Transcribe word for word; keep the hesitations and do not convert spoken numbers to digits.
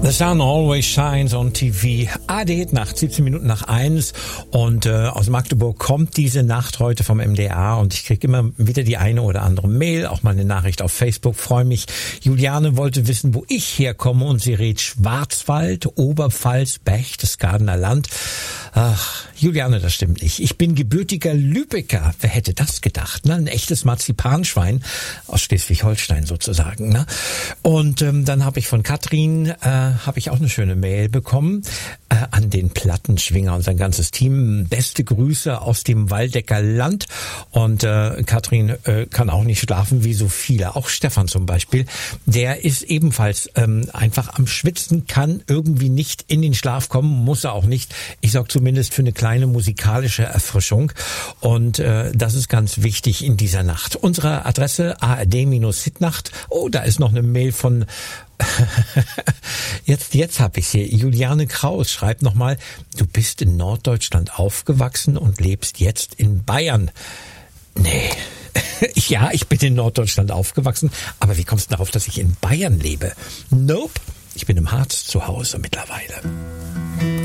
The Sun Always Shines on T V. A D Nacht, siebzehn Minuten nach eins. Und äh, aus Magdeburg kommt diese Nacht heute vom M D R. Und ich kriege immer wieder die eine oder andere Mail, auch mal eine Nachricht auf Facebook. Freue mich. Juliane wollte wissen, wo ich herkomme. Und sie rät Schwarzwald, Oberpfalz, Berchtesgadener Land. Ach, Juliane, das stimmt nicht. Ich bin gebürtiger Lübecker. Wer hätte das gedacht? Ne? Ein echtes Marzipanschwein aus Schleswig-Holstein sozusagen. Ne? Und ähm, dann habe ich von Katrin äh, habe ich auch eine schöne Mail bekommen äh, an den Plattenschwinger und sein ganzes Team. Beste Grüße aus dem Waldecker Land. Und äh, Katrin äh, kann auch nicht schlafen wie so viele. Auch Stefan zum Beispiel. Der ist ebenfalls ähm, einfach am Schwitzen, kann irgendwie nicht in den Schlaf kommen, muss er auch nicht. Ich sorge zumindest für eine kleine musikalische Erfrischung. Und äh, das ist ganz wichtig in dieser Nacht. Unsere Adresse A R D-Hitnacht. Oh, da ist noch eine Mail von Jetzt, jetzt hab ich hier. Juliane Kraus schreibt nochmal, du bist in Norddeutschland aufgewachsen und lebst jetzt in Bayern. Nee. Ja, ich bin in Norddeutschland aufgewachsen, aber wie kommst du darauf, dass ich in Bayern lebe? Nope. Ich bin im Harz zu Hause mittlerweile.